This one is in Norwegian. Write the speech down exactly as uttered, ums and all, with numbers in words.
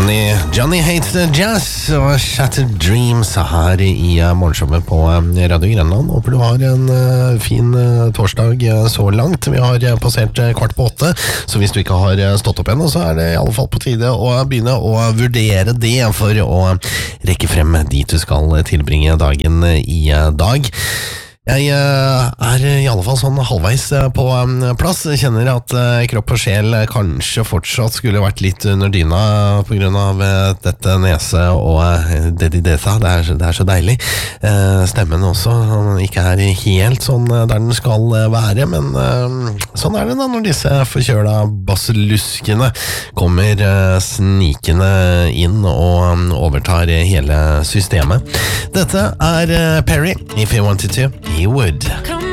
Johnny, Johnny Hates the Jazz og Shattered Dreams her i morgenshowet på Radio Grenland. Håper du har en uh, fin uh, torsdag uh, så langt. Vi har uh, passert uh, kvart på åtte, så hvis du ikke har uh, stått opp ennå, så er det i alle fall på tide å begynne å vurdere det for å rekke frem dit du skal tilbringe dagen uh, i uh, dag. Jeg er i alle fall sånn halvveis på plass. Jeg kjenner at kropp og sjel kanskje fortsatt skulle vært litt under dyna på grunn av dette nese og dedidesa. Det er, det er så deilig. Stemmen også ikke er helt sånn der den skal være, men sånn er det da når disse forkjøla bassluskene kommer snikende inn og overtar hele systemet. Dette er Perry, If You Wanted To. He would. Come